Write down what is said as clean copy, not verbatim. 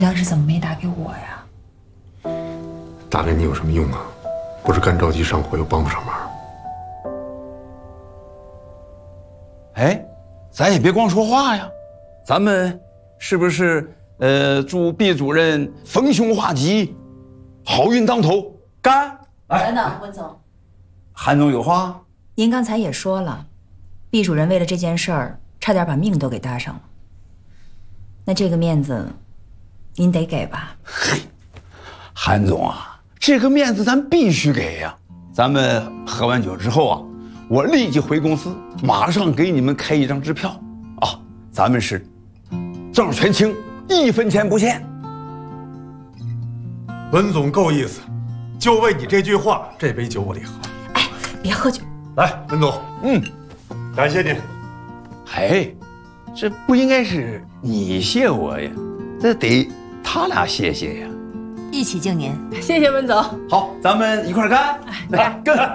当时怎么没打给我呀？ 打给你有什么用啊？不是干着急上火，又帮不上忙。 哎，咱也别光说话呀，咱们是不是祝毕主任逢凶化吉，好运当头？干！ 等等，温总， 韩总有话。 您刚才也说了，毕主任为了这件事儿，差点把命都给搭上了。那这个面子，您得给吧？ 嘿，韩总啊，这个面子咱必须给呀！咱们喝完酒之后啊，我立即回公司，马上给你们开一张支票啊！咱们是账全清，1分钱不欠。 文总够意思，就为你这句话，这杯酒我得喝。 哎，别喝酒。 来，文总，感谢您。 哎，这不应该是你谢我呀，这得他俩谢谢呀。 一起敬您。 谢谢温总。 好，咱们一块儿干，来干！